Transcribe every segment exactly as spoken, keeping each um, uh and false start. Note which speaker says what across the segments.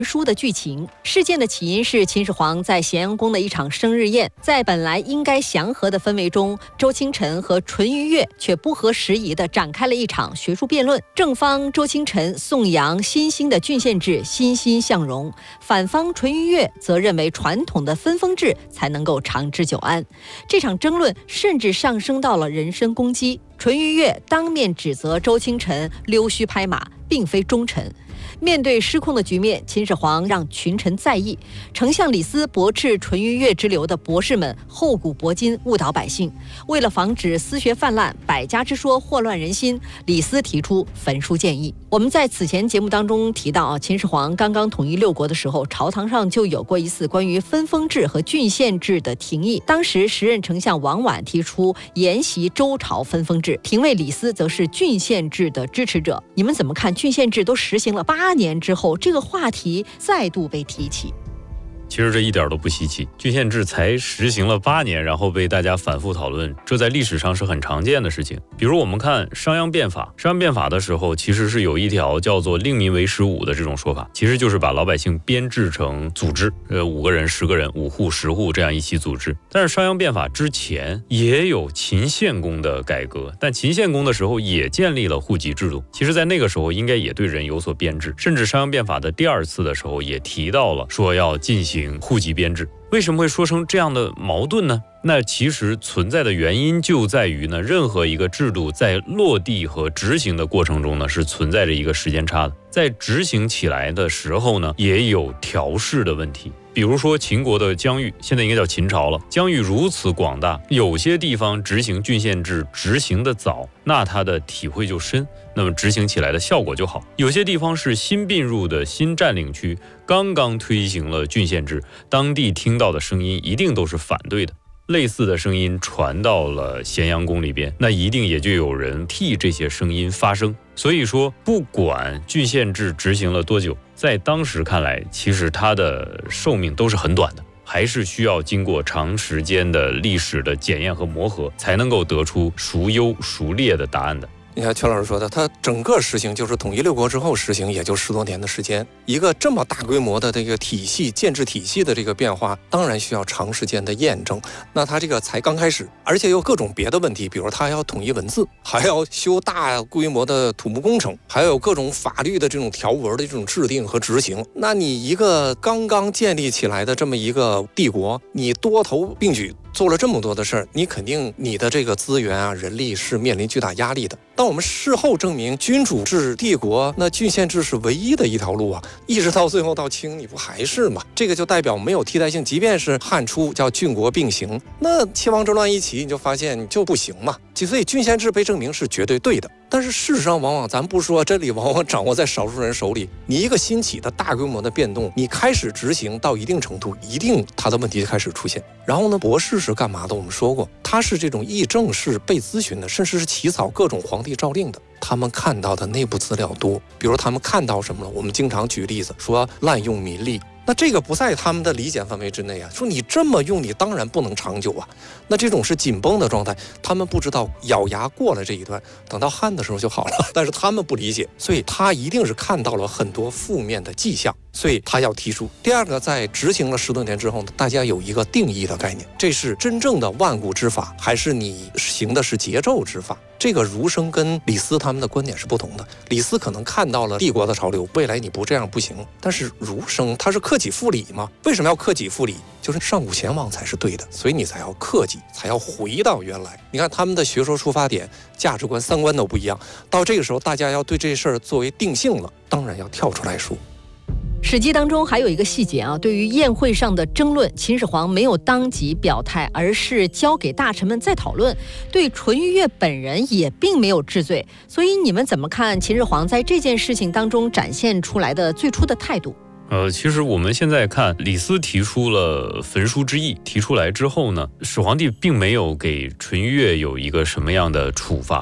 Speaker 1: 书的剧情。事件的起因是秦始皇在咸阳宫的一场生日宴，在本来应该祥和的氛围中，周清晨和淳于越却不合时宜地展开了一场学术辩论。正方周清晨颂扬新兴的郡县制欣欣向荣，反方淳于越则认为传统的分封制才能够长治久安。这场争论甚至上升到了人身攻击，淳于越当面指责周清晨溜须拍马，并非忠臣。面对失控的局面，秦始皇让群臣在意，丞相李斯驳斥淳于越之流的博士们厚古薄今，误导百姓。为了防止私学泛滥，百家之说祸乱人心，李斯提出焚书建议。我们在此前节目当中提到啊，秦始皇刚刚统一六国的时候，朝堂上就有过一次关于分封制和郡县制的廷议。当时时任丞相王绾提出沿袭周朝分封制，廷尉李斯则是郡县制的支持者。你们怎么看？郡县制都实行了八年之后，这个话题再度被提起。
Speaker 2: 其实这一点都不稀奇，郡县制才实行了八年，然后被大家反复讨论，这在历史上是很常见的事情。比如我们看商鞅变法，商鞅变法的时候，其实是有一条叫做令民为十五的这种说法，其实就是把老百姓编制成组织，呃，五个人、十个人、五户、十户这样一起组织。但是商鞅变法之前也有秦献公的改革，但秦献公的时候也建立了户籍制度，其实在那个时候应该也对人有所编制，甚至商鞅变法的第二次的时候也提到了说要进行户籍编制。为什么会说成这样的矛盾呢？那其实存在的原因就在于呢，任何一个制度在落地和执行的过程中呢，是存在着一个时间差的。在执行起来的时候呢，也有调试的问题。比如说秦国的疆域，现在应该叫秦朝了，疆域如此广大，有些地方执行郡县制执行的早，那它的体会就深，那么执行起来的效果就好。有些地方是新并入的新占领区，刚刚推行了郡县制，当地听到的声音一定都是反对的。类似的声音传到了咸阳宫里边，那一定也就有人替这些声音发声。所以说，不管郡县制执行了多久，在当时看来，其实它的寿命都是很短的，还是需要经过长时间的历史的检验和磨合，才能够得出孰优孰劣的答案的。
Speaker 3: 你看全老师说的，它整个实行就是统一六国之后实行，也就十多年的时间。一个这么大规模的这个体系建制体系的这个变化，当然需要长时间的验证。那它这个才刚开始，而且有各种别的问题，比如它要统一文字，还要修大规模的土木工程，还有各种法律的这种条文的这种制定和执行。那你一个刚刚建立起来的这么一个帝国，你多头并举做了这么多的事儿，你肯定你的这个资源啊、人力是面临巨大压力的。当我们事后证明君主制帝国，那郡县制是唯一的一条路啊，一直到最后到清，你不还是吗？这个就代表没有替代性。即便是汉初叫郡国并行，那七王之乱一起，你就发现就不行嘛。所以郡县制被证明是绝对对的。但是事实上，往往咱不说真理，往往掌握在少数人手里。你一个新起的大规模的变动，你开始执行到一定程度，一定它的问题就开始出现。然后呢，博士是干嘛的？我们说过，他是这种议政式被咨询的，甚至是起草各种皇帝诏令的。他们看到的内部资料多，比如他们看到什么了？我们经常举例子说滥用民力。那这个不在他们的理解范围之内啊，说你这么用，你当然不能长久啊。那这种是紧绷的状态，他们不知道咬牙过了这一段，等到旱的时候就好了。但是他们不理解，所以他一定是看到了很多负面的迹象，所以他要提出。第二个，在执行了十多年之后呢，大家有一个定义的概念，这是真正的万古之法，还是你行的是桀纣之法？这个儒生跟李斯他们的观点是不同的。李斯可能看到了帝国的潮流，未来你不这样不行。但是儒生他是克己复礼嘛？为什么要克己复礼？就是上古贤王才是对的，所以你才要克己，才要回到原来。你看他们的学说出发点、价值观、三观都不一样。到这个时候，大家要对这事儿作为定性了，当然要跳出来说。
Speaker 1: 史记当中还有一个细节啊，对于宴会上的争论，秦始皇没有当即表态，而是交给大臣们再讨论。对淳于越本人也并没有治罪，所以你们怎么看秦始皇在这件事情当中展现出来的最初的态度？
Speaker 2: 呃，其实我们现在看李斯提出了焚书之议，提出来之后呢，始皇帝并没有给淳于越有一个什么样的处罚哈。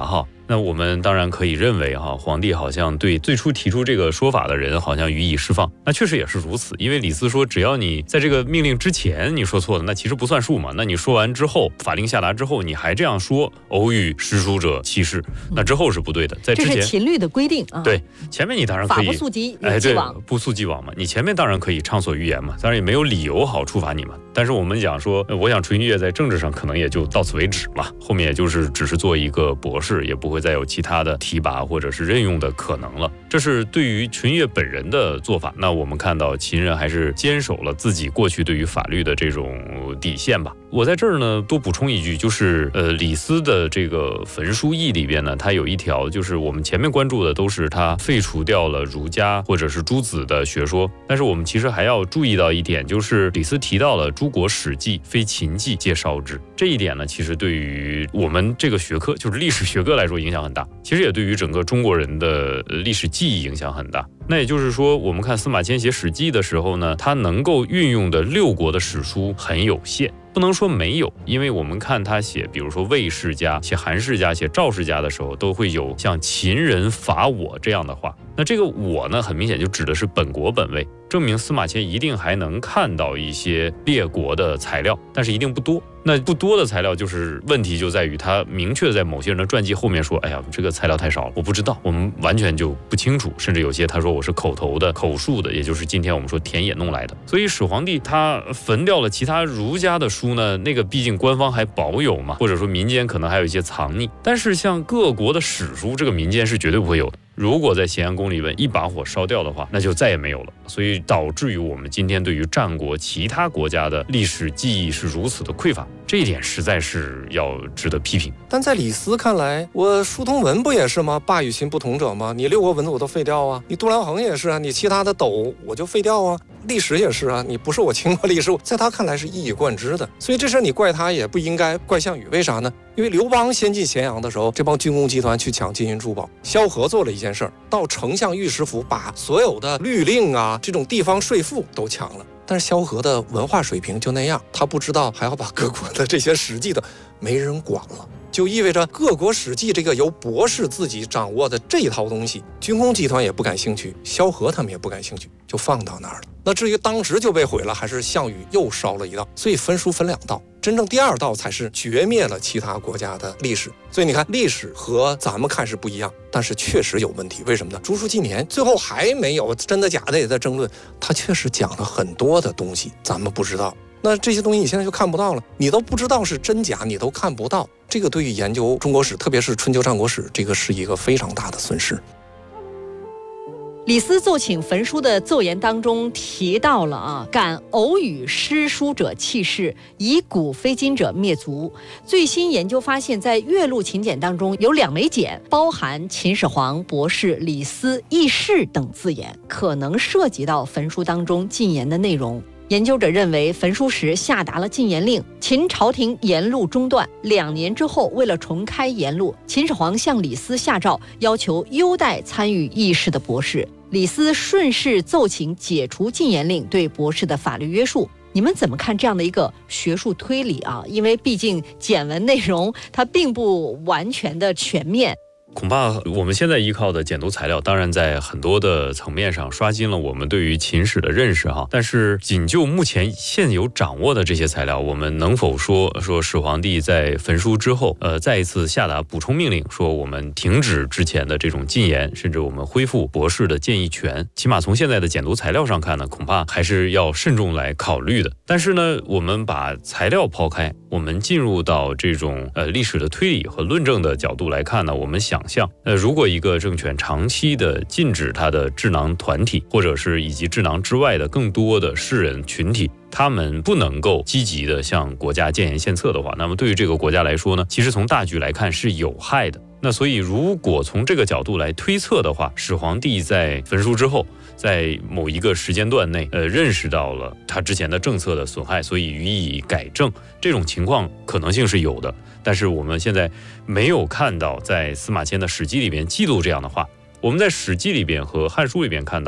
Speaker 2: 那我们当然可以认为哈，皇帝好像对最初提出这个说法的人好像予以释放，那确实也是如此。因为李斯说，只要你在这个命令之前你说错了，那其实不算数嘛。那你说完之后，法令下达之后，你还这样说，偶语诗书者弃市，那之后是不对的。在之前，
Speaker 1: 这是秦律的规定啊。
Speaker 2: 对，前面你当然可以
Speaker 1: 法不溯及，
Speaker 2: 哎，
Speaker 1: 对，
Speaker 2: 不溯及往嘛。你前面当然可以畅所欲言嘛，当然也没有理由好处罚你嘛。但是我们讲说，我想淳于越在政治上可能也就到此为止了，后面也就是只是做一个博士，也不会再有其他的提拔或者是任用的可能了。这是对于淳于越本人的做法。那我们看到秦人还是坚守了自己过去对于法律的这种底线吧。我在这儿呢多补充一句，就是呃李斯的这个焚书议里边呢，他有一条就是我们前面关注的都是他废除掉了儒家或者是诸子的学说，但是我们其实还要注意到一点，就是李斯提到了诸国史记非秦记皆烧之，这一点呢其实对于我们这个学科就是历史学科来说影响很大，其实也对于整个中国人的历史记忆影响很大。那也就是说，我们看司马迁写史记的时候呢，他能够运用的六国的史书很有限，不能说没有，因为我们看他写比如说魏世家、写韩世家、写赵世家的时候，都会有像秦人伐我这样的话。那这个我呢，很明显就指的是本国本位，证明司马迁一定还能看到一些列国的材料，但是一定不多。那不多的材料，就是问题就在于他明确在某些人的传记后面说，哎呀，这个材料太少了，我不知道，我们完全就不清楚，甚至有些他说我是口头的、口述的，也就是今天我们说田野弄来的。所以始皇帝他焚掉了其他儒家的书呢，那个毕竟官方还保有嘛，或者说民间可能还有一些藏匿，但是像各国的史书，这个民间是绝对不会有的。如果在咸阳宫里边一把火烧掉的话，那就再也没有了。所以导致于我们今天对于战国其他国家的历史记忆是如此的匮乏，这一点实在是要值得批评。
Speaker 3: 但在李斯看来，我书同文不也是吗？霸与秦不同者吗？你六国文字我都废掉啊，你度量衡也是啊，你其他的斗我就废掉啊，历史也是啊，你不是我秦国历史，在他看来是一以贯之的。所以这事你怪他也不应该，怪项羽。为啥呢？因为刘邦先进咸阳的时候，这帮军工集团去抢金银珠宝，萧何做了一件事儿，到丞相御史府把所有的律令啊这种地方税赋都抢了。但是萧何的文化水平就那样，他不知道还要把各国的这些史记的没人管了，就意味着各国史记这个由博士自己掌握的这一套东西，军工集团也不感兴趣，萧何他们也不感兴趣，就放到那儿了。那至于当时就被毁了，还是项羽又烧了一道？所以分书分两道，真正第二道才是绝灭了其他国家的历史。所以你看，历史和咱们看是不一样，但是确实有问题。为什么呢？竹书纪年最后还没有真的假的也在争论，他确实讲了很多的东西咱们不知道，那这些东西你现在就看不到了，你都不知道是真假，你都看不到，这个对于研究中国史，特别是春秋战国史，这个是一个非常大的损失。
Speaker 1: 李斯奏请焚书的奏言当中提到了啊，敢偶语诗书者弃市，以古非今者灭族。最新研究发现，在岳麓秦简当中有两枚简包含秦始皇、博士、李斯、议事等字眼，可能涉及到焚书当中禁言的内容。研究者认为，焚书时下达了禁言令，秦朝廷言路中断。两年之后，为了重开言路，秦始皇向李斯下诏，要求优待参与议事的博士。李斯顺势奏请解除禁言令对博士的法律约束。你们怎么看这样的一个学术推理啊？因为毕竟简文内容它并不完全的全面。
Speaker 2: 恐怕我们现在依靠的简读材料，当然在很多的层面上刷新了我们对于秦史的认识哈。但是仅就目前现有掌握的这些材料，我们能否说说始皇帝在焚书之后，呃，再一次下达补充命令，说我们停止之前的这种禁言，甚至我们恢复博士的建议权？起码从现在的简读材料上看呢，恐怕还是要慎重来考虑的。但是呢，我们把材料抛开，我们进入到这种呃历史的推理和论证的角度来看呢，我们想象，呃，如果一个政权长期的禁止它的智囊团体，或者是以及智囊之外的更多的士人群体，他们不能够积极的向国家建言献策的话，那么对于这个国家来说呢，其实从大局来看是有害的。那所以如果从这个角度来推测的话，始皇帝在焚书之后，在某一个时间段内，呃，认识到了他之前的政策的损害，所以予以改正，这种情况可能性是有的。但是我们现在没有看到在司马迁的史记里边记录这样的话。我们在史记里边和汉书里边看到，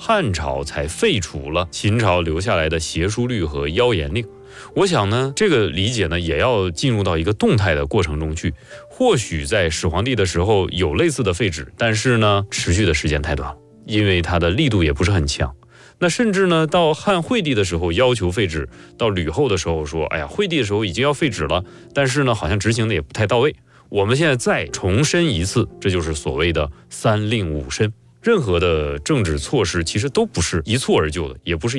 Speaker 2: 汉朝才废除了秦朝留下来的邪书律和妖言令。我想呢，这个理解呢，也要进入到一个动态的过程中去。或许在始皇帝的时候有类似的废止，但是呢，持续的时间太短了，因为它的力度也不是很强。那甚至呢，到汉惠帝的时候要求废止，到吕后的时候说，哎呀，惠帝的时候已经要废止了，但是呢，好像执行的也不太到位。我们现在再重申一次，这就是所谓的三令五申。任何的政治措施其实都不是一蹴而就的，也不是